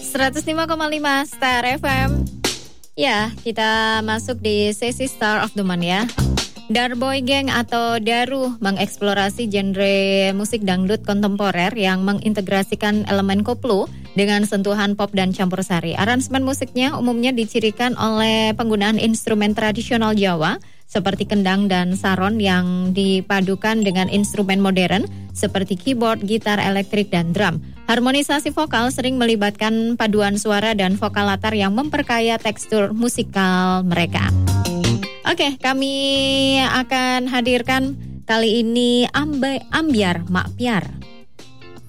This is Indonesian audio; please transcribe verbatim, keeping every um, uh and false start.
seratus lima koma lima Star F M. Ya, kita masuk di sesi Star of the Month ya. Darboy Gang atau Daru mengeksplorasi genre musik dangdut kontemporer yang mengintegrasikan elemen koplo dengan sentuhan pop dan campur sari. Aransemen musiknya umumnya dicirikan oleh penggunaan instrumen tradisional Jawa seperti kendang dan saron yang dipadukan dengan instrumen modern seperti keyboard, gitar elektrik, dan drum. Harmonisasi vokal sering melibatkan paduan suara dan vokal latar yang memperkaya tekstur musikal mereka. Oke, kami akan hadirkan kali ini Ambe, Ambyar Mak Piar.